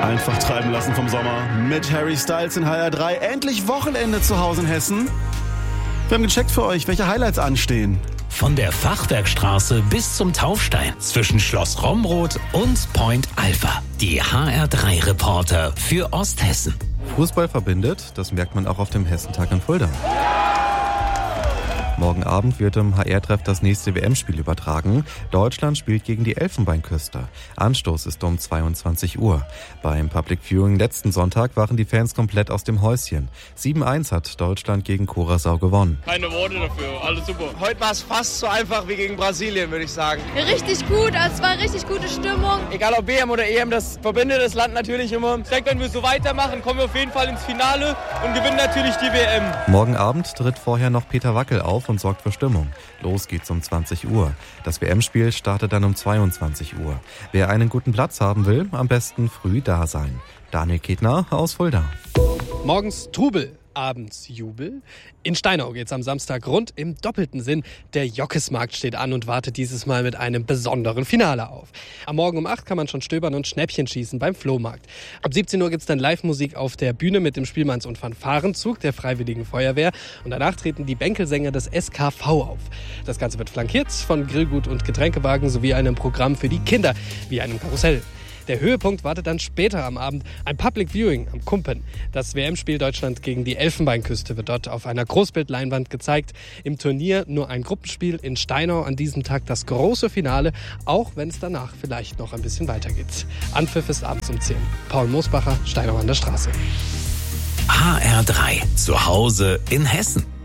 Einfach treiben lassen vom Sommer. Mit Harry Styles in HR3. Endlich Wochenende zu Hause in Hessen. Wir haben gecheckt für euch, welche Highlights anstehen. Von der Fachwerkstraße bis zum Taufstein, zwischen Schloss Romroth und Point Alpha. Die HR3-Reporter für Osthessen. Fußball verbindet, das merkt man auch auf dem Hessentag in Fulda. Morgen Abend wird im HR-Treff das nächste WM-Spiel übertragen. Deutschland spielt gegen die Elfenbeinküste. Anstoß ist um 22 Uhr. Beim Public Viewing letzten Sonntag waren die Fans komplett aus dem Häuschen. 7-1 hat Deutschland gegen Curaçao gewonnen. Keine Worte dafür, alles super. Heute war es fast so einfach wie gegen Brasilien, würde ich sagen. Richtig gut, es war richtig gute Stimmung. Egal ob WM oder EM, das verbindet das Land natürlich immer. Ich denke, wenn wir so weitermachen, kommen wir auf jeden Fall ins Finale und gewinnen natürlich die WM. Morgen Abend tritt vorher noch Peter Wackel auf und sorgt für Stimmung. Los geht's um 20 Uhr. Das WM-Spiel startet dann um 22 Uhr. Wer einen guten Platz haben will, am besten früh da sein. Daniel Ketner aus Fulda. Morgens Trubel, abends Jubel. In Steinau geht's am Samstag rund im doppelten Sinn. Der Jockesmarkt steht an und wartet dieses Mal mit einem besonderen Finale auf. Am Morgen um 8 kann man schon stöbern und Schnäppchen schießen beim Flohmarkt. Ab 17 Uhr gibt's dann Live-Musik auf der Bühne mit dem Spielmanns- und Fanfarenzug der Freiwilligen Feuerwehr. Und danach treten die Bänkelsänger des SKV auf. Das Ganze wird flankiert von Grillgut und Getränkewagen sowie einem Programm für die Kinder, wie einem Karussell. Der Höhepunkt wartet dann später am Abend, ein Public Viewing am Kumpen. Das WM-Spiel Deutschland gegen die Elfenbeinküste wird dort auf einer Großbildleinwand gezeigt. Im Turnier nur ein Gruppenspiel, in Steinau an diesem Tag das große Finale, auch wenn es danach vielleicht noch ein bisschen weitergeht. Anpfiff ist abends um 10. Paul Moosbacher, Steinau an der Straße. HR3, zu Hause in Hessen.